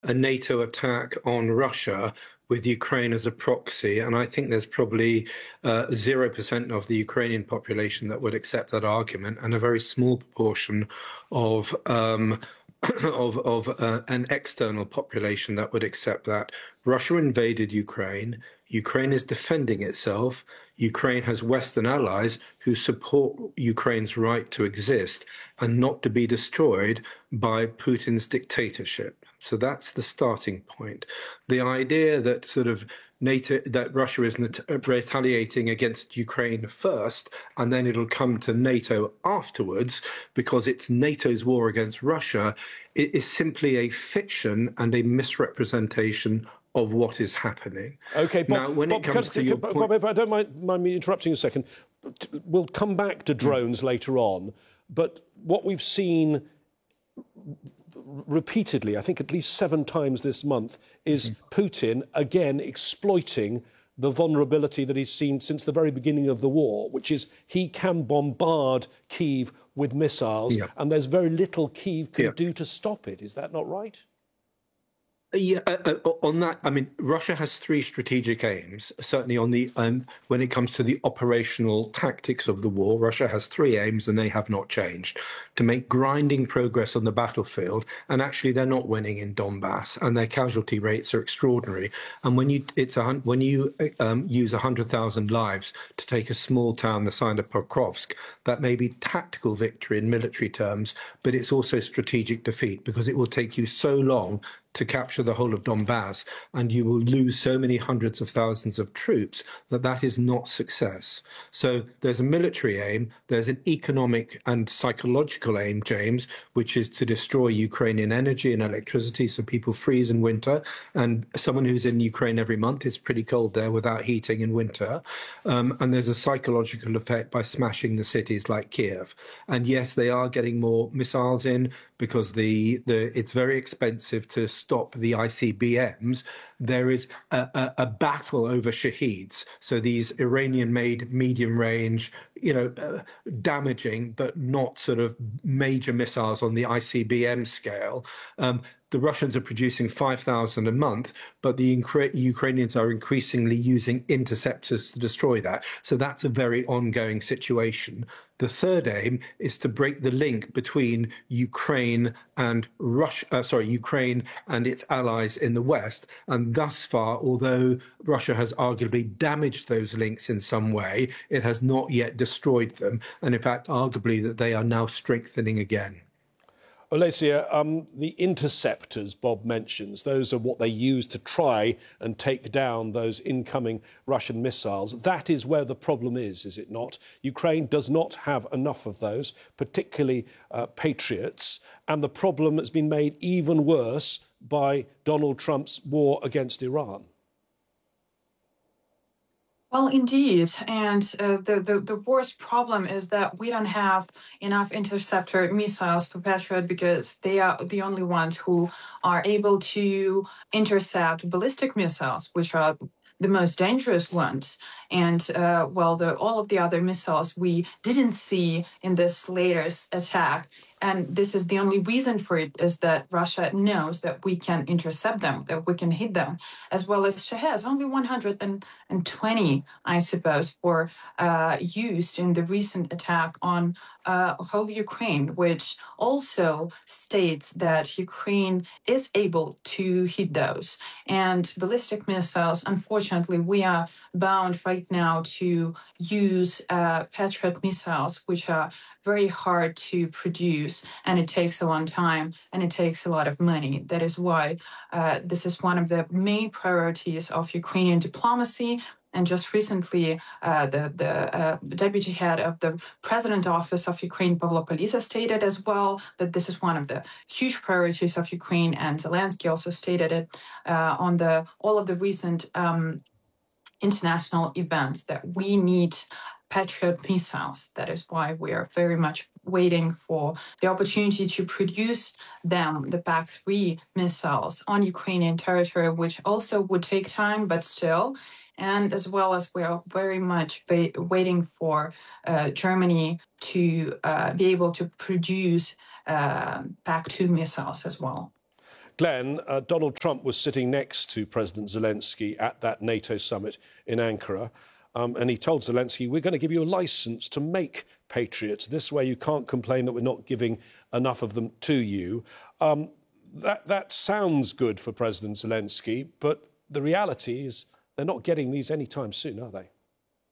a NATO attack on Russia with Ukraine as a proxy. And I think there's probably 0% of the Ukrainian population that would accept that argument, and a very small proportion of an external population that would accept that. Russia invaded Ukraine. Ukraine is defending itself. Ukraine has Western allies who support Ukraine's right to exist and not to be destroyed by Putin's dictatorship. So that's the starting point. The idea that sort of that Russia is retaliating against Ukraine first, and then it'll come to NATO afterwards because it's NATO's war against Russia, it is simply a fiction and a misrepresentation of what is happening. Okay, Bob, now, when it comes to your point... Bob, if I don't mind me interrupting a second, we'll come back to drones later on, but what we've seen repeatedly, I think at least 7 times this month, is Putin again exploiting the vulnerability that he's seen since the very beginning of the war, which is he can bombard Kyiv with missiles, and there's very little Kyiv can do to stop it. Is that not right? Yeah, on that, I mean, Russia has 3 strategic aims. Certainly on the when it comes to the operational tactics of the war, Russia has 3 aims, and they have not changed. To make grinding progress on the battlefield, and actually they're not winning in Donbass, and their casualty rates are extraordinary. And when you use 100,000 lives to take a small town the size of Pokrovsk, that may be tactical victory in military terms, but it's also strategic defeat because it will take you so long to capture the whole of Donbass, and you will lose so many hundreds of thousands of troops that is not success. So there's a military aim, there's an economic and psychological aim, James, which is to destroy Ukrainian energy and electricity so people freeze in winter. And someone who's in Ukraine every month, it's pretty cold there without heating in winter. And there's a psychological effect by smashing the cities like Kiev. And yes, they are getting more missiles in because it's very expensive to stop the ICBMs. There is a battle over Shaheeds. So these Iranian-made medium-range, damaging but not sort of major missiles on the ICBM scale. The Russians are producing 5,000 a month, but the Ukrainians are increasingly using interceptors to destroy that. So that's a very ongoing situation. The third aim is to break the link between Ukraine and Ukraine and its allies in the West. And thus far, although Russia has arguably damaged those links in some way, it has not yet destroyed them. And in fact, arguably that they are now strengthening again. Olesya, the interceptors Bob mentions, those are what they use to try and take down those incoming Russian missiles. That is where the problem is it not? Ukraine does not have enough of those, particularly Patriots, and the problem has been made even worse by Donald Trump's war against Iran. Well, indeed. And the worst problem is that we don't have enough interceptor missiles for Patriot because they are the only ones who are able to intercept ballistic missiles, which are the most dangerous ones. And all of the other missiles we didn't see in this latest attack. And this is the only reason for it is that Russia knows that we can intercept them, that we can hit them, as well as Shaheds. Only 120, I suppose, were used in the recent attack on whole Ukraine, which also states that Ukraine is able to hit those. And ballistic missiles, unfortunately, we are bound right now to use Patriot missiles, which are very hard to produce, and it takes a long time, and it takes a lot of money. That is why this is one of the main priorities of Ukrainian diplomacy. And just recently, the deputy head of the president office of Ukraine, Pavlo Polisa, stated as well that this is one of the huge priorities of Ukraine, and Zelensky also stated it on all of the recent international events that we need Patriot missiles. That is why we are very much waiting for the opportunity to produce them, the PAC-3 missiles, on Ukrainian territory, which also would take time, but still. And as well as we are very much waiting for Germany to be able to produce PAC-2 missiles as well. Glenn, Donald Trump was sitting next to President Zelensky at that NATO summit in Ankara. And he told Zelensky, we're going to give you a licence to make Patriots. This way you can't complain that we're not giving enough of them to you. That sounds good for President Zelensky, but the reality is they're not getting these anytime soon, are they?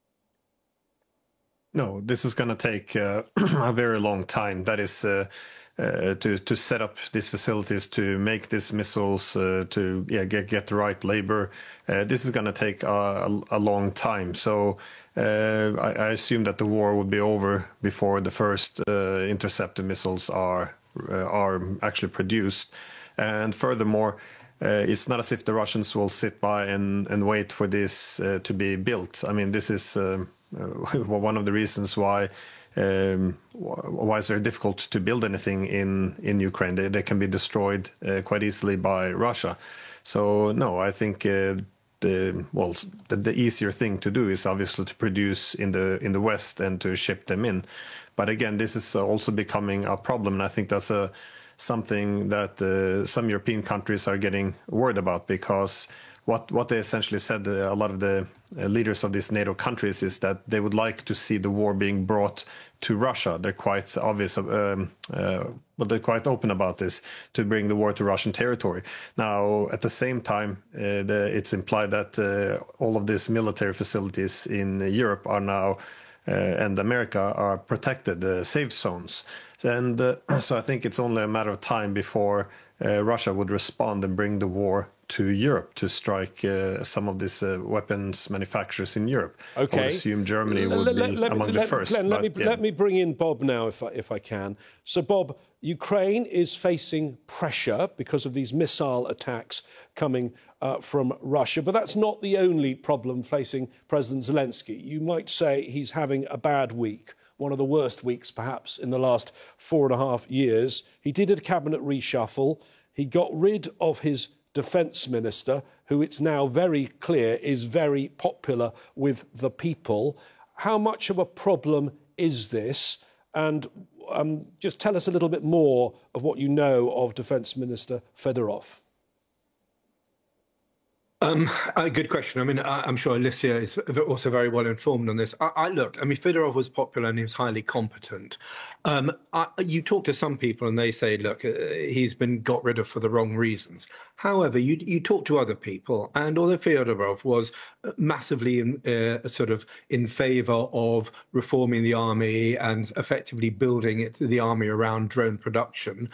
No, this is going to take a very long time. That is to set up these facilities, to make these missiles, to get the right labor. This is going to take a long time. So I assume that the war would be over before the first interceptor missiles are actually produced. And furthermore, it's not as if the Russians will sit by and wait for this to be built. I mean, this is one of the reasons why it's very difficult to build anything in Ukraine. They can be destroyed quite easily by Russia. So no, I think the easier thing to do is obviously to produce in the West and to ship them in. But again, this is also becoming a problem, and I think that's something that some European countries are getting worried about, because what they essentially said, a lot of the leaders of these NATO countries, is that they would like to see the war being brought to Russia. They're quite obvious, but they're quite open about this, to bring the war to Russian territory. Now, at the same time, it's implied that all of these military facilities in Europe are now and America are protected safe zones. And so I think it's only a matter of time before Russia would respond and bring the war to Europe, to strike some of these weapons manufacturers in Europe. Okay. I would assume Germany would be among the first. Glenn, let me bring in Bob now, if I can. So, Bob, Ukraine is facing pressure because of these missile attacks coming from Russia, but that's not the only problem facing President Zelensky. You might say he's having a bad week, one of the worst weeks perhaps in the last 4.5 years. He did a cabinet reshuffle. He got rid of his defence minister, who it's now very clear is very popular with the people. How much of a problem is this? And just tell us a little bit more of what you know of Defence Minister Fedorov. Good question. I mean, I'm sure Alicia is also very well informed on this. Look, I mean, Fedorov was popular and he was highly competent. You talk to some people and they say, look, he's been got rid of for the wrong reasons. However, you talk to other people, and although Fedorov was massively in favour of reforming the army and effectively building the army around drone production,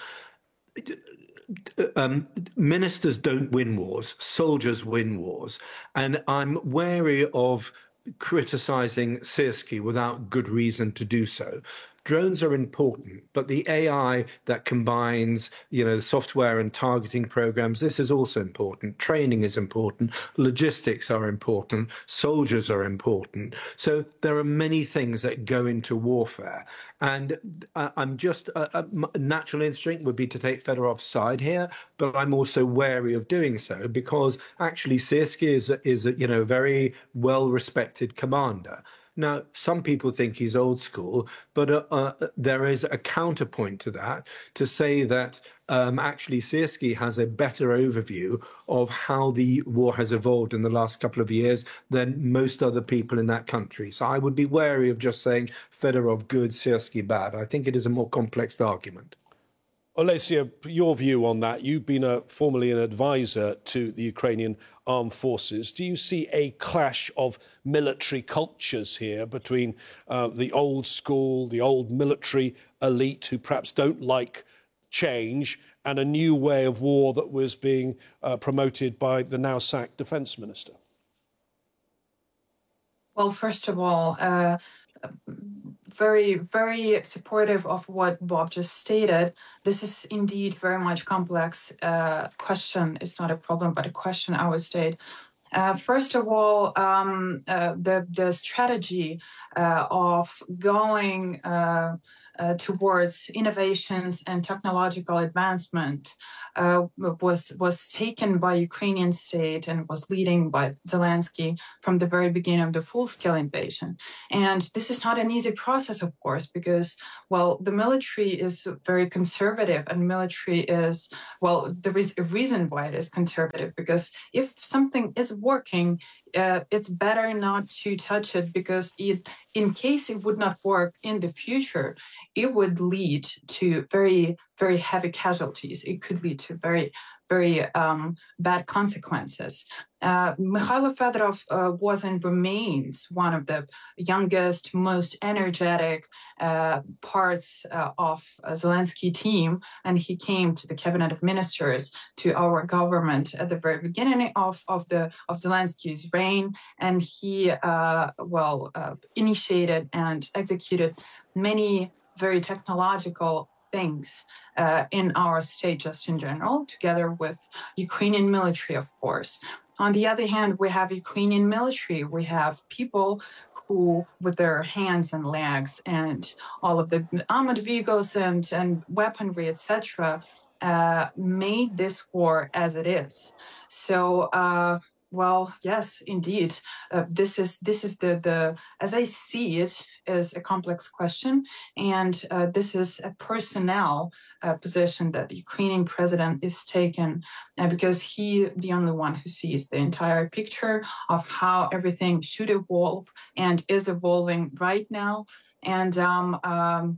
ministers don't win wars, soldiers win wars. And I'm wary of criticising Syrskyi without good reason to do so. Drones are important, but the AI that combines, the software and targeting programs, this is also important. Training is important. Logistics are important. Soldiers are important. So there are many things that go into warfare. And I'm just, a natural instinct would be to take Fedorov's side here, but I'm also wary of doing so because actually Syrskyi is a very well-respected commander. Now, some people think he's old school, but there is a counterpoint to that, to say that actually Syrskyi has a better overview of how the war has evolved in the last couple of years than most other people in that country. So I would be wary of just saying Fedorov good, Syrskyi bad. I think it is a more complex argument. Olesia, your view on that. You've been formerly an advisor to the Ukrainian armed forces. Do you see a clash of military cultures here between the old school, the old military elite who perhaps don't like change, and a new way of war that was being promoted by the now sacked defence minister? Well, first of all, very, very supportive of what Bob just stated. This is indeed very much complex question. It's not a problem, but a question, I would state. First of all, the strategy of going towards innovations and technological advancement was taken by Ukrainian state and was leading by Zelensky from the very beginning of the full-scale invasion. And this is not an easy process, of course, because, well, the military is very conservative, and military is, well, there is a reason why it is conservative, because if something is working, it's better not to touch it, because in case it would not work in the future, it would lead to very, very heavy casualties. It could lead to very, very bad consequences. Mikhailo Fedorov was and remains one of the youngest, most energetic parts of Zelensky team, and he came to the cabinet of ministers, to our government at the very beginning of Zelensky's reign, and he initiated and executed many very technological things in our state, just in general, together with Ukrainian military, of course. On the other hand, we have Ukrainian military. We have people who, with their hands and legs and all of the armored vehicles and weaponry, etc., made this war as it is. So, well, yes, indeed, this is the as I see it, is a complex question, and this is a personnel position that the Ukrainian president is taking, because he the only one who sees the entire picture of how everything should evolve and is evolving right now. And and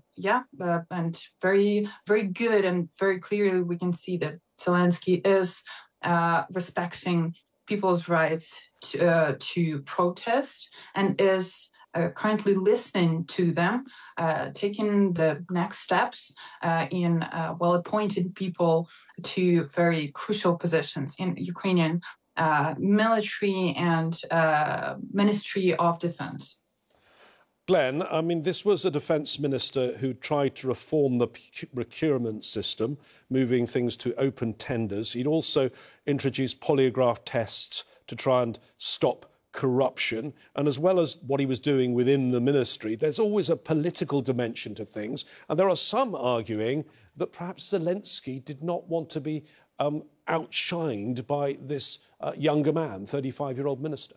very, very good and very clearly we can see that Zelensky is respecting people's rights to protest, and is currently listening to them, taking the next steps in well-appointed people to very crucial positions in Ukrainian military and Ministry of Defense. Glenn, I mean, this was a defence minister who tried to reform the procurement system, moving things to open tenders. He'd also introduced polygraph tests to try and stop corruption. And as well as what he was doing within the ministry, there's always a political dimension to things. And there are some arguing that perhaps Zelensky did not want to be outshined by this younger man, 35-year-old minister.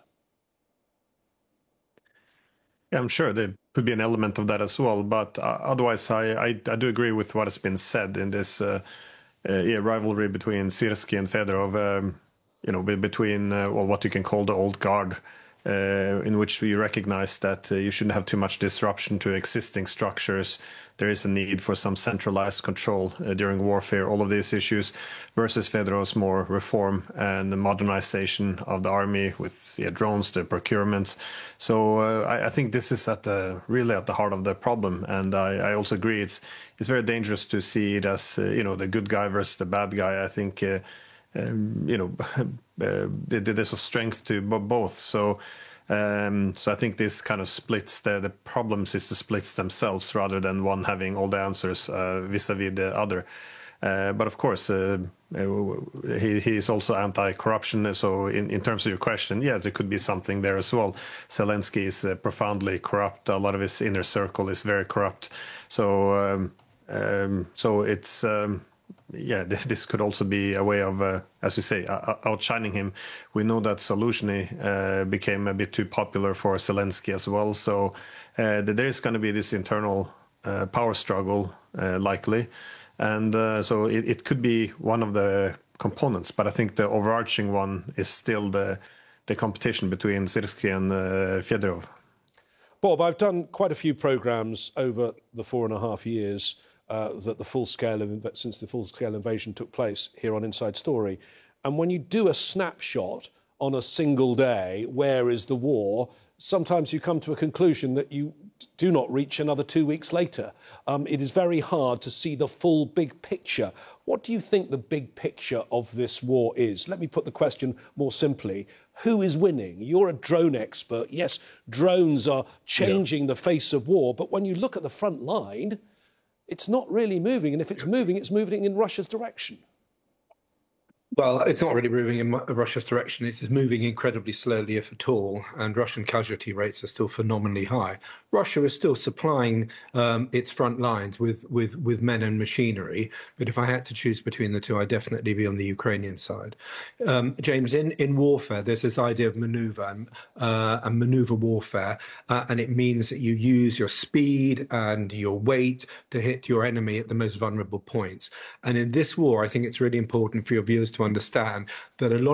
Yeah, I'm sure there could be an element of that as well. But otherwise, I do agree with what has been said in this rivalry between Syrskyi and Fedorov, between what you can call the old guard, in which we recognize that you shouldn't have too much disruption to existing structures. There is a need for some centralized control during warfare, all of these issues, versus Fedorov's more reform and the modernization of the army with drones, the procurement. So I think this is really at the heart of the problem. And I also agree it's very dangerous to see it as, the good guy versus the bad guy. I think, there's a strength to both. So I think this kind of splits the problems is the splits themselves rather than one having all the answers vis-a-vis the other. But of course, he is also anti-corruption. So in terms of your question, yes, there could be something there as well. Zelensky is profoundly corrupt. A lot of his inner circle is very corrupt. So it's... this could also be a way of, as you say, outshining him. We know that Zaluzhny became a bit too popular for Zelensky as well. So there is going to be this internal power struggle, likely. And so it could be one of the components. But I think the overarching one is still the competition between Syrskyi and Fedorov. Bob, I've done quite a few programmes over the 4.5 years that since the full-scale invasion took place here on Inside Story. And when you do a snapshot on a single day, where is the war, sometimes you come to a conclusion that you do not reach another 2 weeks later. It is very hard to see the full big picture. What do you think the big picture of this war is? Let me put the question more simply. Who is winning? You're a drone expert. Yes, drones are changing the face of war. But when you look at the front line, it's not really moving. And if it's moving in Russia's direction. Well, it's not really moving in Russia's direction. It is moving incredibly slowly, if at all, and Russian casualty rates are still phenomenally high. Russia is still supplying its front lines with men and machinery, but if I had to choose between the two, I'd definitely be on the Ukrainian side. James, in warfare, there's this idea of maneuver and maneuver warfare, and it means that you use your speed and your weight to hit your enemy at the most vulnerable points. And in this war, I think it's really important for your viewers to understand that a lot